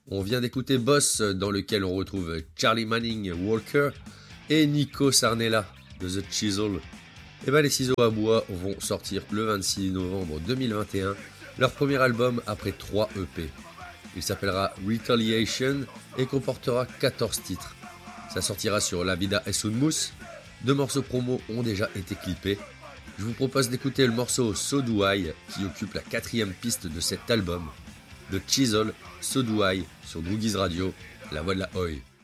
On vient d'écouter Boss, dans lequel on retrouve Charlie Manning Walker et Nico Sarnella de The Chisel. Et les Ciseaux à bois vont sortir le 26 novembre 2021 leur premier album après 3 EP. Il s'appellera Retaliation et comportera 14 titres. Ça sortira sur La Vida es un Mus. 2 morceaux promo ont déjà été clippés. Je vous propose d'écouter le morceau So Do I qui occupe la 4e piste de cet album. The Chisel, So Do I sur Droogies Radio, la voix de la Oi.